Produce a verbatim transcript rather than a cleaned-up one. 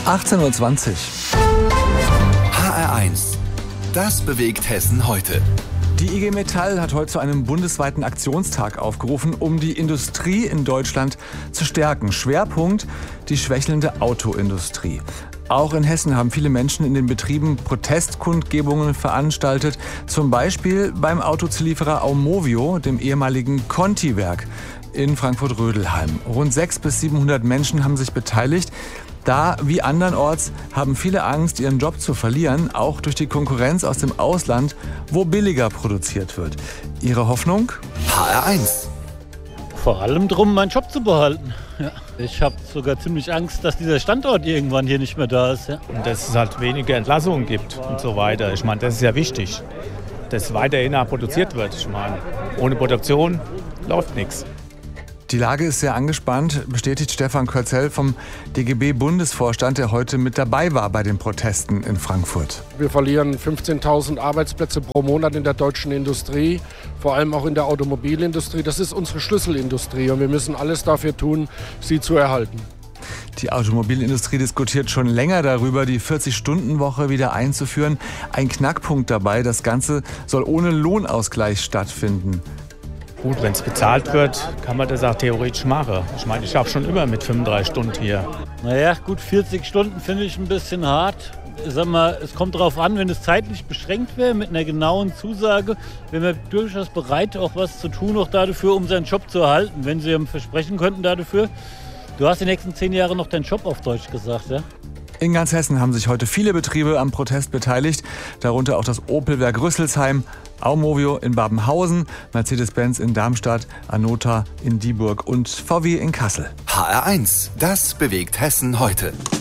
achtzehn Uhr zwanzig. H R eins. Das bewegt Hessen heute. Die I G Metall hat heute zu einem bundesweiten Aktionstag aufgerufen, um die Industrie in Deutschland zu stärken. Schwerpunkt die schwächelnde Autoindustrie. Auch in Hessen haben viele Menschen in den Betrieben Protestkundgebungen veranstaltet. Zum Beispiel beim Autozulieferer Aumovio, dem ehemaligen Conti-Werk in Frankfurt-Rödelheim. Rund sechshundert bis siebenhundert Menschen haben sich beteiligt. Da, wie andernorts, haben viele Angst, ihren Job zu verlieren, auch durch die Konkurrenz aus dem Ausland, wo billiger produziert wird. Ihre Hoffnung? H R eins. Vor allem darum, meinen Job zu behalten. Ja. Ich habe sogar ziemlich Angst, dass dieser Standort irgendwann hier nicht mehr da ist. Ja. Und dass es halt weniger Entlassungen gibt und so weiter. Ich meine, das ist ja wichtig, dass weiterhin produziert wird. Ich meine, ohne Produktion läuft nichts. Die Lage ist sehr angespannt, bestätigt Stefan Körzel vom D G B-Bundesvorstand, der heute mit dabei war bei den Protesten in Frankfurt. Wir verlieren fünfzehntausend Arbeitsplätze pro Monat in der deutschen Industrie, vor allem auch in der Automobilindustrie. Das ist unsere Schlüsselindustrie und wir müssen alles dafür tun, sie zu erhalten. Die Automobilindustrie diskutiert schon länger darüber, die vierzig-Stunden-Woche wieder einzuführen. Ein Knackpunkt dabei, das Ganze soll ohne Lohnausgleich stattfinden. Gut, wenn es bezahlt wird, kann man das auch theoretisch machen. Ich meine, ich habe schon immer mit fünfunddreißig Stunden hier. Naja, gut, vierzig Stunden finde ich ein bisschen hart. Ich sag mal, es kommt darauf an, wenn es zeitlich beschränkt wäre, mit einer genauen Zusage, wären wir durchaus bereit, auch was zu tun, auch dafür, um seinen Job zu erhalten. Wenn Sie versprechen könnten dafür, du hast die nächsten zehn Jahre noch deinen Job auf Deutsch gesagt, ja? In ganz Hessen haben sich heute viele Betriebe am Protest beteiligt, darunter auch das Opel-Werk Rüsselsheim, Aumovio in Babenhausen, Mercedes-Benz in Darmstadt, Anota in Dieburg und V W in Kassel. H R eins. Das bewegt Hessen heute.